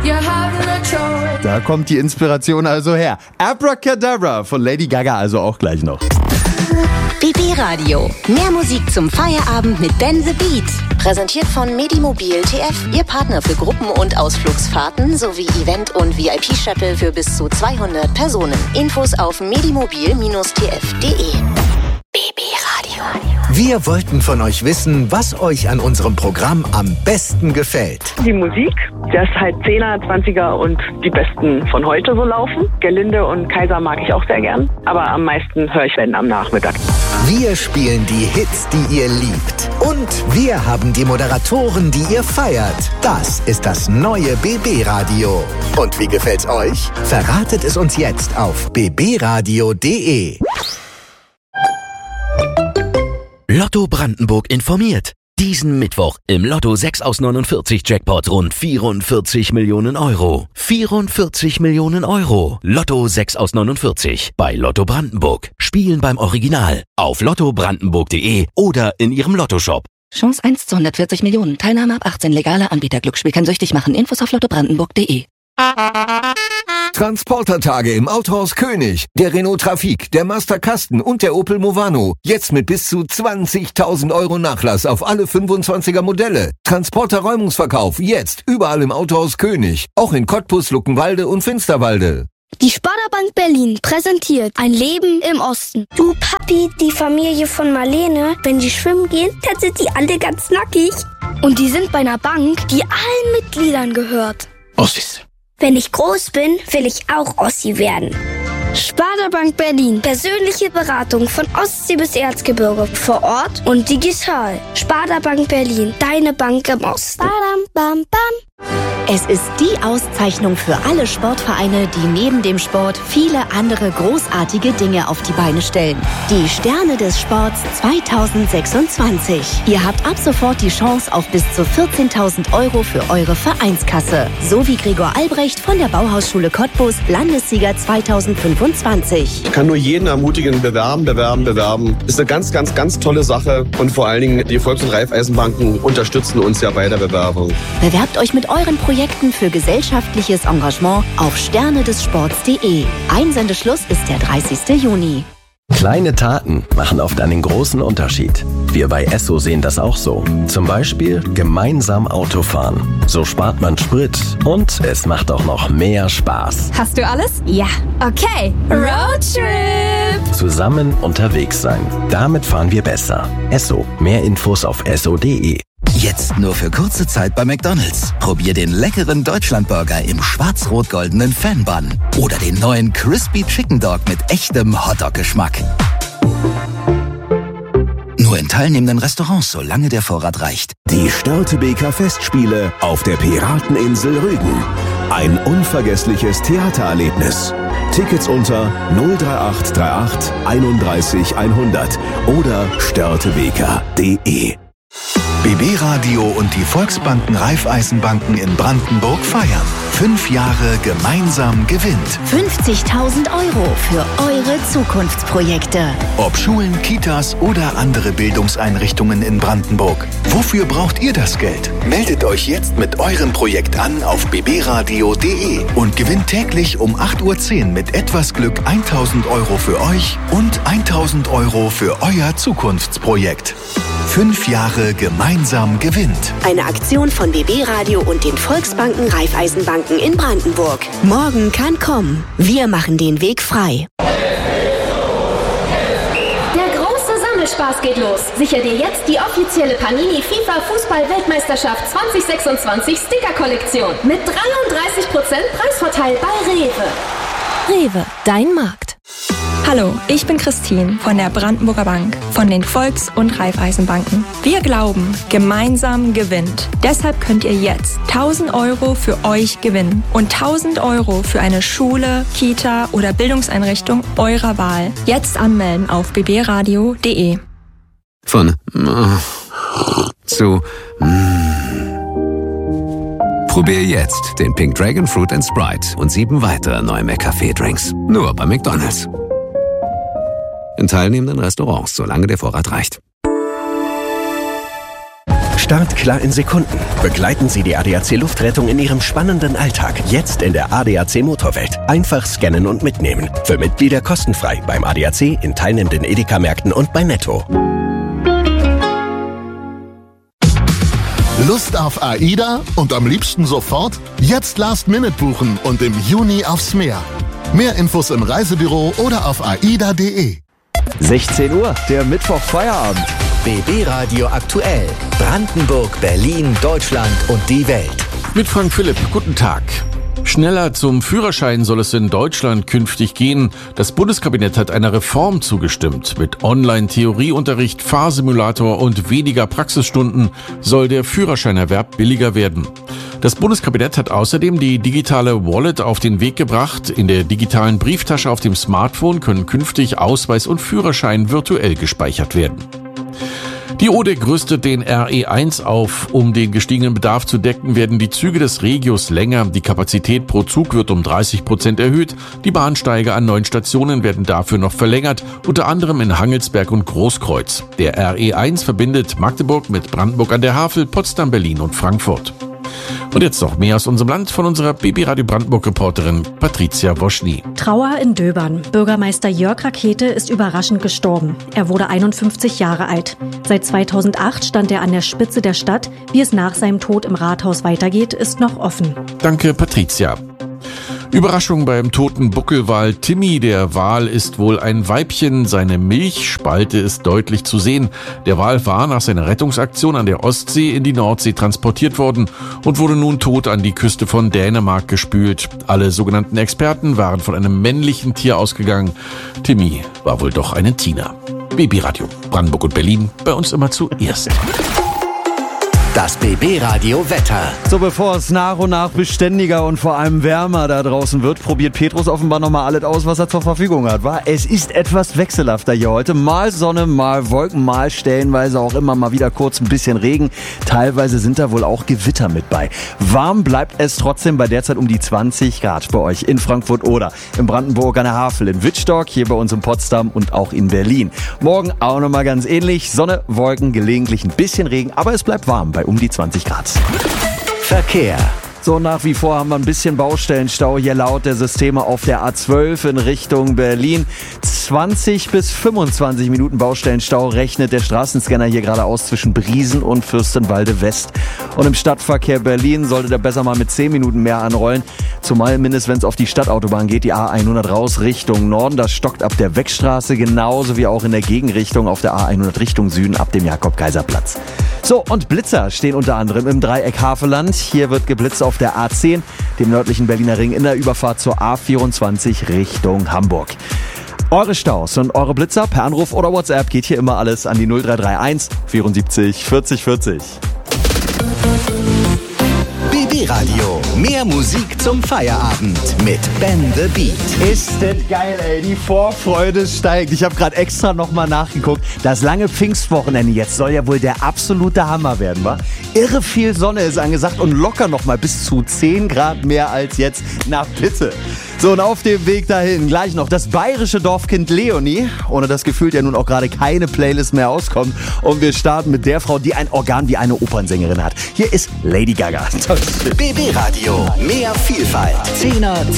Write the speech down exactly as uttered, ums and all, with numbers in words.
Da kommt die Inspiration also her. Abracadabra von Lady Gaga also auch gleich noch. B B Radio. Mehr Musik zum Feierabend mit Ben the Beat. Präsentiert von Medimobil T F, Ihr Partner für Gruppen- und Ausflugsfahrten sowie Event- und V I P-Shuttle für bis zu zweihundert Personen. Infos auf medimobil Bindestrich t f punkt d e. B B Radio. Wir wollten von euch wissen, was euch an unserem Programm am besten gefällt. Die Musik, dass halt Zehner, Zwanziger und die Besten von heute so laufen. Gerlinde und Kaiser mag ich auch sehr gern, aber am meisten höre ich wenn am Nachmittag. Wir spielen die Hits, die ihr liebt. Und wir haben die Moderatoren, die ihr feiert. Das ist das neue B B Radio. Und wie gefällt's euch? Verratet es uns jetzt auf b b radio punkt d e. Lotto Brandenburg informiert. Diesen Mittwoch im Lotto sechs aus neunundvierzig Jackpot rund vierundvierzig Millionen Euro. vierundvierzig Millionen Euro. Lotto sechs aus neunundvierzig bei Lotto Brandenburg. Spielen beim Original auf lotto brandenburg punkt d e oder in Ihrem Lottoshop. Chance eins zu hundertvierzig Millionen. Teilnahme ab achtzehn. Legale Anbieter. Glücksspiel kann süchtig machen. Infos auf lotto brandenburg punkt d e. Transportertage im Autohaus König. Der Renault Trafic, der Master Kasten und der Opel Movano. Jetzt mit bis zu zwanzigtausend Euro Nachlass auf alle fünfundzwanziger Modelle. Transporter-Räumungsverkauf jetzt überall im Autohaus König. Auch in Cottbus, Luckenwalde und Finsterwalde. Die Sparda-Bank Berlin präsentiert ein Leben im Osten. Du Papi, die Familie von Marlene, wenn die schwimmen gehen, dann sind die alle ganz nackig. Und die sind bei einer Bank, die allen Mitgliedern gehört. Ossis. Wenn ich groß bin, will ich auch Ossi werden. Sparda Bank Berlin. Persönliche Beratung von Ostsee bis Erzgebirge. Vor Ort und digital. Sparda Bank Berlin. Deine Bank im Osten. Badam, bam, bam. Es ist die Auszeichnung für alle Sportvereine, die neben dem Sport viele andere großartige Dinge auf die Beine stellen. Die Sterne des Sports zweitausendsechsundzwanzig. Ihr habt ab sofort die Chance auf bis zu vierzehntausend Euro für eure Vereinskasse. So wie Gregor Albrecht von der Bauhausschule Cottbus, Landessieger zweitausendfünfundzwanzig. Ich kann nur jeden ermutigen, bewerben, bewerben, bewerben. Ist eine ganz, ganz, ganz tolle Sache. Und vor allen Dingen, die Volks- und Raiffeisenbanken unterstützen uns ja bei der Bewerbung. Bewerbt euch mit euren Projekten für gesellschaftliches Engagement auf sterne des sports punkt d e. Einsendeschluss ist der dreißigster Juni. Kleine Taten machen oft einen großen Unterschied. Wir bei Esso sehen das auch so. Zum Beispiel gemeinsam Autofahren. So spart man Sprit und es macht auch noch mehr Spaß. Hast du alles? Ja. Okay. Roadtrip! Zusammen unterwegs sein. Damit fahren wir besser. Esso. Mehr Infos auf esso punkt d e. Jetzt nur für kurze Zeit bei McDonald's. Probier den leckeren Deutschlandburger im schwarz-rot-goldenen Fan-Bun. Oder den neuen Crispy Chicken Dog mit echtem Hotdog-Geschmack. Nur in teilnehmenden Restaurants, solange der Vorrat reicht. Die Störtebeker Festspiele auf der Pirateninsel Rügen. Ein unvergessliches Theatererlebnis. Tickets unter null drei acht drei acht einunddreißig hundert oder störtebeker punkt d e. B B Radio und die Volksbanken Raiffeisenbanken in Brandenburg feiern. Fünf Jahre gemeinsam gewinnt. fünfzigtausend Euro für eure Zukunftsprojekte. Ob Schulen, Kitas oder andere Bildungseinrichtungen in Brandenburg. Wofür braucht ihr das Geld? Meldet euch jetzt mit eurem Projekt an auf b b radio punkt d e und gewinnt täglich um acht Uhr zehn mit etwas Glück tausend Euro für euch und tausend Euro für euer Zukunftsprojekt. Fünf Jahre gemeinsam gewinnt. Eine Aktion von B B Radio und den Volksbanken Raiffeisenbanken in Brandenburg. Morgen kann kommen. Wir machen den Weg frei. Der große Sammelspaß geht los. Sicher dir jetzt die offizielle Panini FIFA Fußball-Weltmeisterschaft zwanzig sechsundzwanzig Sticker-Kollektion. Mit dreiunddreißig Prozent Preisvorteil bei Rewe. Rewe, dein Markt. Hallo, ich bin Christine von der Brandenburger Bank, von den Volks- und Raiffeisenbanken. Wir glauben, gemeinsam gewinnt. Deshalb könnt ihr jetzt tausend Euro für euch gewinnen und tausend Euro für eine Schule, Kita oder Bildungseinrichtung eurer Wahl. Jetzt anmelden auf b b radio punkt d e. Von äh, zu mm. Probier jetzt den Pink Dragon Fruit and Sprite und sieben weitere neue McCafé-Drinks. Nur bei McDonald's. In teilnehmenden Restaurants, solange der Vorrat reicht. Start klar in Sekunden. Begleiten Sie die A D A C Luftrettung in Ihrem spannenden Alltag. Jetzt in der A D A C Motorwelt. Einfach scannen und mitnehmen. Für Mitglieder kostenfrei beim A D A C, in teilnehmenden Edeka-Märkten und bei Netto. Lust auf AIDA und am liebsten sofort? Jetzt Last Minute buchen und im Juni aufs Meer. Mehr Infos im Reisebüro oder auf aida punkt de. sechzehn Uhr, der Mittwoch-Feierabend. B B Radio aktuell. Brandenburg, Berlin, Deutschland und die Welt. Mit Frank Philipp, guten Tag. Schneller zum Führerschein soll es in Deutschland künftig gehen. Das Bundeskabinett hat einer Reform zugestimmt. Mit Online-Theorieunterricht, Fahrsimulator und weniger Praxisstunden soll der Führerscheinerwerb billiger werden. Das Bundeskabinett hat außerdem die digitale Wallet auf den Weg gebracht. In der digitalen Brieftasche auf dem Smartphone können künftig Ausweis und Führerschein virtuell gespeichert werden. Die O D E C rüstet den R E eins auf. Um den gestiegenen Bedarf zu decken, werden die Züge des Regios länger. Die Kapazität pro Zug wird um dreißig Prozent erhöht. Die Bahnsteige an neuen Stationen werden dafür noch verlängert, unter anderem in Hangelsberg und Großkreuz. Der R E eins verbindet Magdeburg mit Brandenburg an der Havel, Potsdam, Berlin und Frankfurt. Und jetzt noch mehr aus unserem Land von unserer B B Radio Brandenburg-Reporterin Patricia Woschny. Trauer in Döbern. Bürgermeister Jörg Rakete ist überraschend gestorben. Er wurde einundfünfzig Jahre alt. Seit zweitausendacht stand er an der Spitze der Stadt. Wie es nach seinem Tod im Rathaus weitergeht, ist noch offen. Danke, Patricia. Überraschung beim toten Buckelwal Timmy. Der Wal ist wohl ein Weibchen. Seine Milchspalte ist deutlich zu sehen. Der Wal war nach seiner Rettungsaktion an der Ostsee in die Nordsee transportiert worden und wurde nun tot an die Küste von Dänemark gespült. Alle sogenannten Experten waren von einem männlichen Tier ausgegangen. Timmy war wohl doch eine Tina. B B Radio Brandenburg und Berlin, bei uns immer zuerst. Das B B-Radio Wetter. So, bevor es nach und nach beständiger und vor allem wärmer da draußen wird, probiert Petrus offenbar nochmal alles aus, was er zur Verfügung hat, wa? Es ist etwas wechselhafter hier heute. Mal Sonne, mal Wolken, mal stellenweise auch immer mal wieder kurz ein bisschen Regen. Teilweise sind da wohl auch Gewitter mit bei. Warm bleibt es trotzdem bei derzeit um die zwanzig Grad bei euch in Frankfurt oder in Brandenburg an der Havel, in Wittstock, hier bei uns in Potsdam und auch in Berlin. Morgen auch nochmal ganz ähnlich. Sonne, Wolken, gelegentlich ein bisschen Regen, aber es bleibt warm bei um die zwanzig Grad. Verkehr. So, nach wie vor haben wir ein bisschen Baustellenstau hier laut der Systeme auf der A zwölf in Richtung Berlin. zwanzig bis fünfundzwanzig Minuten Baustellenstau rechnet der Straßenscanner hier geradeaus zwischen Briesen und Fürstenwalde West. Und im Stadtverkehr Berlin sollte der besser mal mit zehn Minuten mehr anrollen. Zumal mindestens, wenn es auf die Stadtautobahn geht, die A hundert raus Richtung Norden. Das stockt ab der Weckstraße, genauso wie auch in der Gegenrichtung auf der A hundert Richtung Süden ab dem Jakob-Kaiser-Platz. So, und Blitzer stehen unter anderem im Dreieck Havelland. Hier wird geblitzt auf der A zehn, dem nördlichen Berliner Ring, in der Überfahrt zur A vierundzwanzig Richtung Hamburg. Eure Staus und eure Blitzer per Anruf oder WhatsApp geht hier immer alles an die null drei drei eins vierundsiebzig vierzig vierzig. B B-Radio. Mehr Musik zum Feierabend mit Ben the Beat. Ist das geil, ey. Die Vorfreude steigt. Ich habe gerade extra nochmal nachgeguckt. Das lange Pfingstwochenende jetzt soll ja wohl der absolute Hammer werden, wa? Irre viel Sonne ist angesagt und locker nochmal bis zu zehn Grad mehr als jetzt. Na bitte. So, und auf dem Weg dahin gleich noch das bayerische Dorfkind Leonie, ohne das gefühlt ja nun auch gerade keine Playlist mehr auskommt. Und wir starten mit der Frau, die ein Organ wie eine Opernsängerin hat. Hier ist Lady Gaga. B B-Radio. Mehr Vielfalt. Zehner